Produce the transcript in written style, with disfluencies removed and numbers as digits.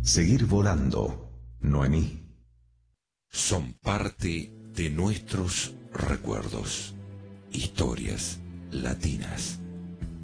Seguir volando, Noemí. Son parte de nuestros recuerdos. Historias latinas.